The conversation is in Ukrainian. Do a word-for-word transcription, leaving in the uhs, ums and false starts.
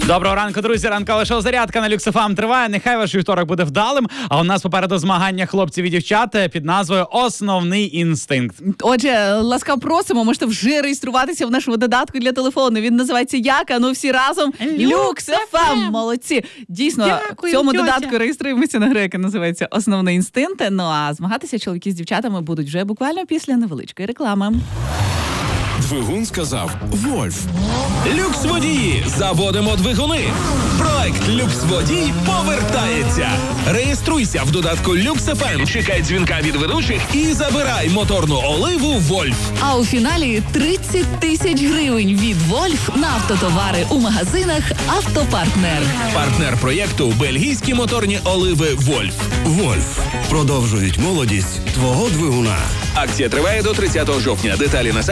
Доброго ранку, друзі. Ранкове шоу «Зарядка» на Люкс еф ем триває. Нехай ваш вівторок буде вдалим. А у нас попереду змагання хлопців і дівчат під назвою «Основний інстинкт». Отже, ласкаво просимо, можете вже реєструватися в нашому додатку для телефону. Він називається як? А ну всі разом. Люкс еф ем. Молодці. Дійсно, Дякую, в цьому тьотя. додатку реєструємося на гру, яка називається «Основний інстинкт». Ну а змагатися чоловіки з дівчатами будуть вже буквально після невеличкої реклами. Двигун сказав «Вольф». Люкс-водії. Заводимо двигуни. Проект «Люкс-водій» повертається. Реєструйся в додатку Люкс еф ем, чекай дзвінка від ведучих і забирай моторну оливу «Вольф». А у фіналі тридцять тисяч гривень від «Вольф» на автотовари у магазинах «Автопартнер». Партнер проєкту – бельгійські моторні оливи «Вольф». «Вольф» продовжують молодість твого двигуна. Акція триває до тридцятого жовтня. Деталі на сайті